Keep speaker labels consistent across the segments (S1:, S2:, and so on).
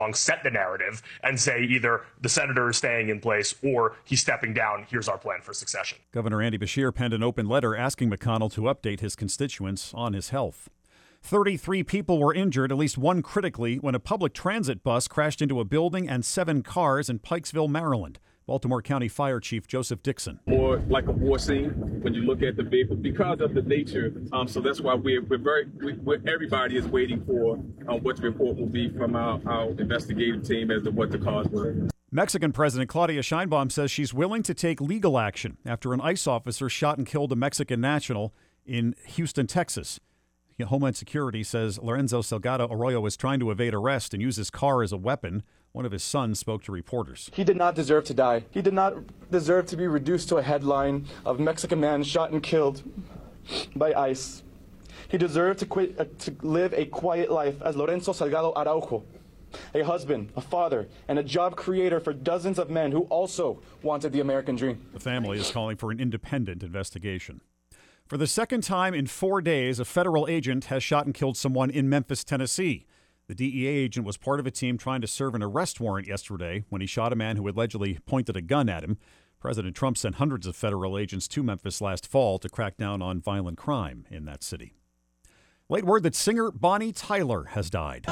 S1: set the narrative and say either the senator is staying in place or he's stepping down. Here's our plan for succession.
S2: Governor Andy Beshear penned an open letter asking McConnell to update his constituents on his health. 33 people were injured, at least one critically, when a public transit bus crashed into a building and 7 cars in Pikesville, Maryland. Baltimore County Fire Chief Joseph Dixon.
S3: More like a war scene when you look at the vehicle because of the nature. So that's why everybody is waiting for what the report will be from our investigative team as to what the cause was.
S2: Mexican President Claudia Sheinbaum says she's willing to take legal action after an ICE officer shot and killed a Mexican national in Houston, Texas. Homeland Security says Lorenzo Salgado Arroyo was trying to evade arrest and use his car as a weapon. One of his sons spoke to reporters.
S4: He did not deserve to die. He did not deserve to be reduced to a headline of Mexican man shot and killed by ICE. He deserved to live a quiet life as Lorenzo Salgado Araujo, a husband, a father, and a job creator for dozens of men who also wanted the American dream.
S2: The family is calling for an independent investigation. For the second time in 4 days, a federal agent has shot and killed someone in Memphis, Tennessee. The DEA agent was part of a team trying to serve an arrest warrant yesterday when he shot a man who allegedly pointed a gun at him. President Trump sent hundreds of federal agents to Memphis last fall to crack down on violent crime in that city. Late word that singer Bonnie Tyler has died.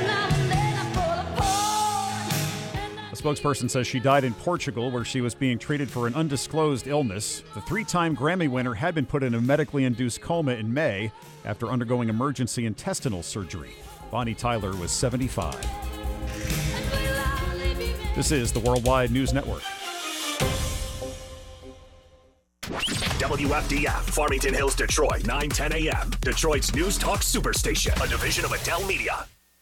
S2: A spokesperson says she died in Portugal, where she was being treated for an undisclosed illness. The 3-time Grammy winner had been put in a medically induced coma in May after undergoing emergency intestinal surgery. Bonnie Tyler was 75. This is the Worldwide News Network.
S5: WFDF, Farmington Hills, Detroit, 9:10 a.m. Detroit's News Talk Superstation, a division of Adele Media.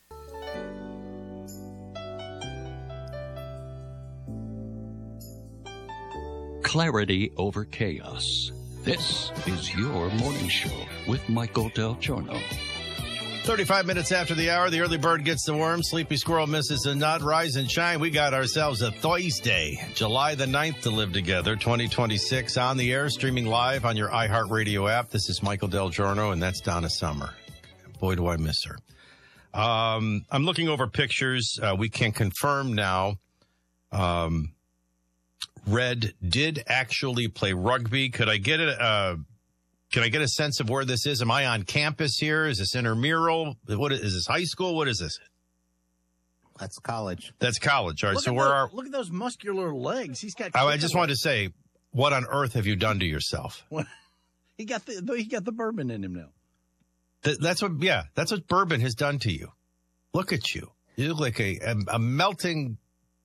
S6: Clarity over chaos. This is your morning show with Michael Del Giorno.
S7: 35 minutes after the hour, the early bird gets the worm, sleepy squirrel misses the nut, rise and shine. We got ourselves a Thursday, July the 9th to live together, 2026, on the air, streaming live on your iHeartRadio app. This is Michael Del Giorno, and that's Donna Summer. Boy, do I miss her. I'm looking over pictures. We can confirm now Red did actually play rugby. Could I get a sense of where this is? Am I on campus here? Is this intramural? What is this, high school? What is this?
S8: That's college.
S7: That's college. All right. So
S9: look at those muscular legs. He's got.
S7: I just wanted to say, what on earth have you done to yourself?
S9: He got the bourbon in him now.
S7: That's what bourbon has done to you. Look at you. You look like a melting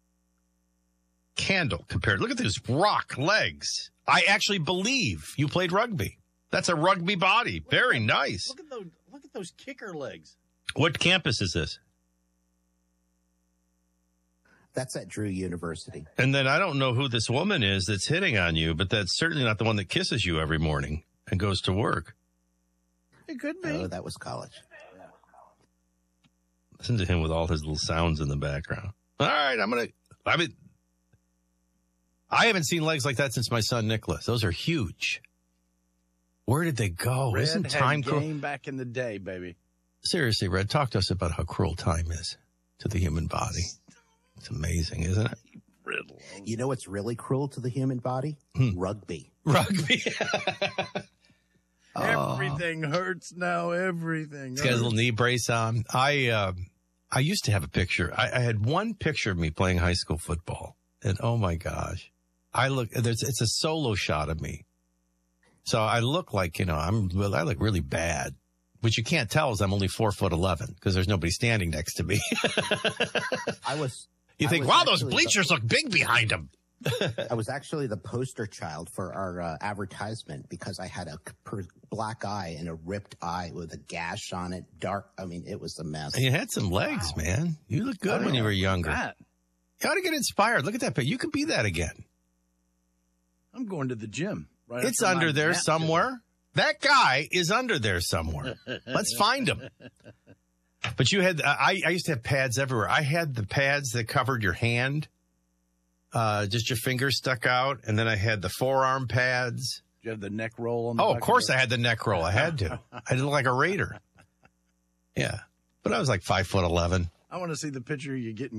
S7: candle compared. Look at those rock legs. I actually believe you played rugby. That's a rugby body. Very nice.
S9: Look at those kicker legs.
S7: What campus is this?
S8: That's at Drew University.
S7: And then I don't know who this woman is that's hitting on you, but that's certainly not the one that kisses you every morning and goes to work.
S9: It could be.
S8: Oh, that was college.
S7: Listen to him with all his little sounds in the background. All right, I haven't seen legs like that since my son Nicholas. Those are huge. Where did they go?
S9: Red
S7: Isn't time
S9: cruel? Back in the day, baby.
S7: Seriously, Red, talk to us about how cruel time is to the human body. It's amazing, isn't it?
S8: You know what's really cruel to the human body? Rugby.
S7: Rugby.
S9: Everything hurts now. Everything.
S7: He's got his little knee brace on. I used to have a picture. I had one picture of me playing high school football, and oh my gosh, it's a solo shot of me. So I look like, I look really bad. What you can't tell is I'm only 4'11" because there's nobody standing next to me. You think, wow, those bleachers look big behind him.
S8: I was actually the poster child for our advertisement because I had a black eye and a ripped eye with a gash on it. Dark. I mean, it was a mess.
S7: And you had some legs, man. You look good when you were younger. You ought to get inspired. Look at that. But you could be that again.
S9: I'm going to the gym. Right,
S7: it's under there somewhere. That guy is under there somewhere. Let's find him. But you had, I used to have pads everywhere. I had the pads that covered your hand, just your fingers stuck out. And then I had the forearm pads.
S9: Did you have the neck roll on
S7: of course I had the neck roll. I had to. I did look like a Raider. Yeah. But I was like 5'11".
S9: I want to see the picture of you getting